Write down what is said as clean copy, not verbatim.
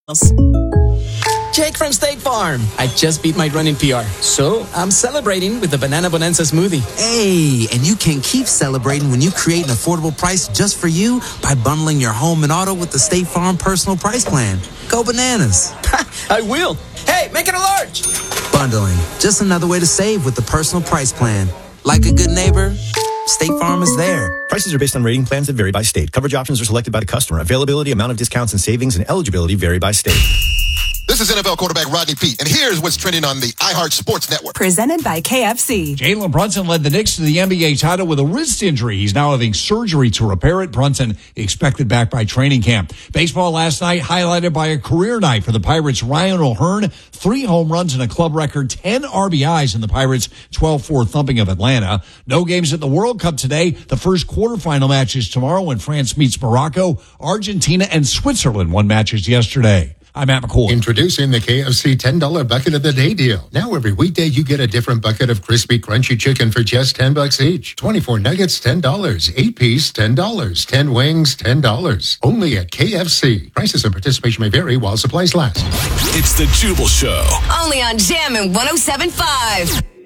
Jake from State Farm. I just beat my running PR, so I'm celebrating with the Banana Bonanza smoothie. Hey, and you can keep celebrating when you create an affordable price just for you by bundling your home and auto with the State Farm Personal Price Plan. Go bananas. I will. Hey, make it a large. Bundling, just another way to save with the Personal Price Plan. Like a good neighbor, State Farm is there. Prices are based on rating plans that vary by state. Coverage options are selected by the customer. Availability, amount of discounts and savings, and eligibility vary by state. This is NFL quarterback Rodney Peete, and here's what's trending on the iHeart Sports Network. Presented by KFC. Jalen Brunson led the Knicks to the NBA title with a wrist injury. He's now having surgery to repair it. Brunson expected back by training camp. Baseball last night highlighted by a career night for the Pirates' Ryan O'Hearn. 3 home runs and a club record, 10 RBIs in the Pirates' 12-4 thumping of Atlanta. No games at the World Cup today. The first quarterfinal match is tomorrow when France meets Morocco. Argentina and Switzerland won matches yesterday. I'm Matt McCoy. Introducing the KFC $10 Bucket of the Day deal. Now every weekday you get a different bucket of crispy, crunchy chicken for just $10 each. 24 nuggets, $10. 8-piece, $10. 10 wings, $10. Only at KFC. Prices and participation may vary while supplies last. It's the Jubal Show. Only on Jammin' 107.5.